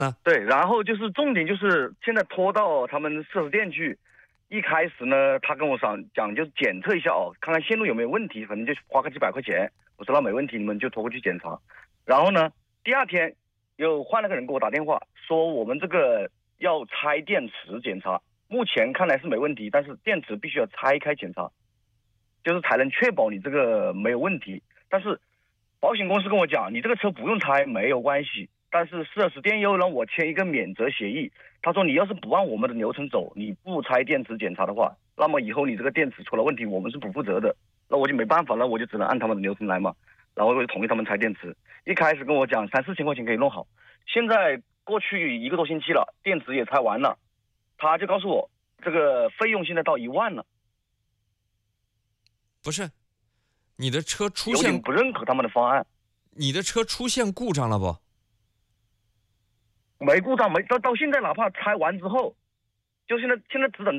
对，然后就是重点就是现在拖到他们4S店去。一开始呢，他跟我讲就检测一下哦，看看线路有没有问题，反正就花个几百块钱。我说那没问题，你们就拖过去检查。然后呢，第二天又换了个人给我打电话，说我们这个要拆电池检查，目前看来是没问题，但是电池必须要拆开检查，就是才能确保你这个没有问题。但是保险公司跟我讲，你这个车不用拆没有关系，但是4S店又让我签一个免责协议。他说你要是不按我们的流程走，你不拆电池检查的话，那么以后你这个电池出了问题，我们是不负责的。那我就没办法了，我就只能按他们的流程来嘛。然后我就同意他们拆电池。一开始跟我讲3、4千块钱可以弄好，现在过去1个多星期了，电池也拆完了，他就告诉我这个费用现在到1万了。 不是，你的车出有现点不认可他们的方案。 你的车出现故障了不？ 没故障，没到现在，哪怕拆完之后，就现在只等